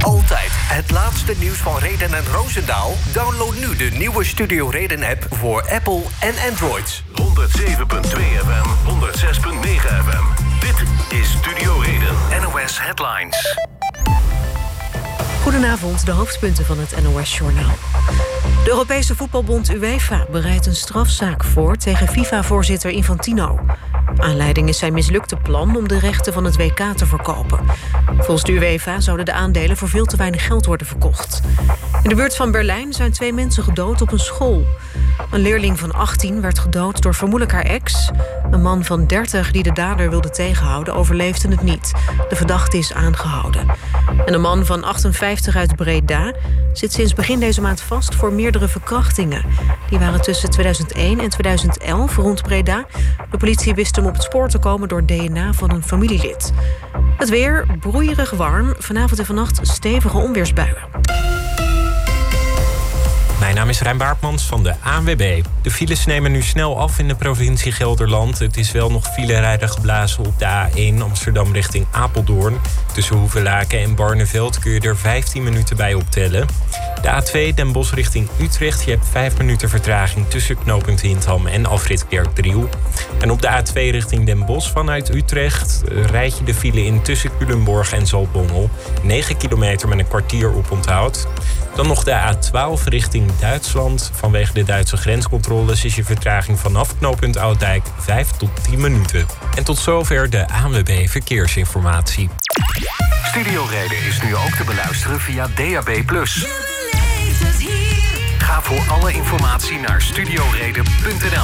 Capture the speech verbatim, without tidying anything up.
altijd het laatste nieuws van Reden en Roosendaal? Download nu de nieuwe Studio Reden-app voor Apple en Android. honderdzeven komma twee F M, honderdzes komma negen F M. Dit is Studio Reden, N O S Headlines. Goedenavond, de hoofdpunten van het N O S-journaal. De Europese voetbalbond UEFA bereidt een strafzaak voor tegen FIFA-voorzitter Infantino. Aanleiding is zijn mislukte plan om de rechten van het W K te verkopen. Volgens de UEFA zouden de aandelen voor veel te weinig geld worden verkocht. In de buurt van Berlijn zijn twee mensen gedood op een school. Een leerling van achttien werd gedood door vermoedelijk haar ex. Een man van dertig die de dader wilde tegenhouden overleefde het niet. De verdachte is aangehouden. En een man van achtenvijftig uit Breda zit sinds begin deze maand vast voor meerdere verkrachtingen. Die waren tussen tweeduizend één en tweeduizend elf rond Breda. De politie wist hem op het spoor te komen door D N A van een familielid. Het weer broeierig warm. Vanavond en vannacht stevige onweersbuien. Mijn naam is Rijn Baartmans van de A N W B. De files nemen nu snel af in de provincie Gelderland. Het is wel nog filerijden geblazen op de A één Amsterdam richting Apeldoorn. Tussen Hoevelaken en Barneveld kun je er vijftien minuten bij optellen. De A twee Den Bosch richting Utrecht. Je hebt vijf minuten vertraging tussen knooppunt Hindham en afrit Kerkdriel. En op de A twee richting Den Bosch vanuit Utrecht rijd je de file in tussen Culemborg en Zaltbommel. negen kilometer met een kwartier op onthoud. Dan nog de A twaalf richting Duitsland. Vanwege de Duitse grenscontroles is je vertraging vanaf knooppunt Ouddijk vijf tot tien minuten. En tot zover de A N W B Verkeersinformatie. Studio Reden is nu ook te beluisteren via D A B plus. Ga voor alle informatie naar studioreden punt n l.